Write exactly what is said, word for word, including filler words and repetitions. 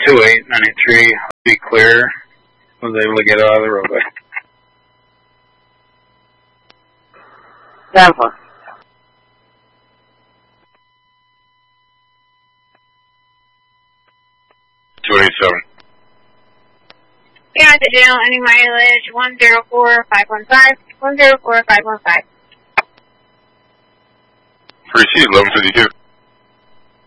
two eight ninety-three, be clear. Was able to get out of the roadway. Tampa. two eighty-seven. Yeah, to jail, any mileage, one zero four five one five, one zero four five one five. Received, eleven fifty-two.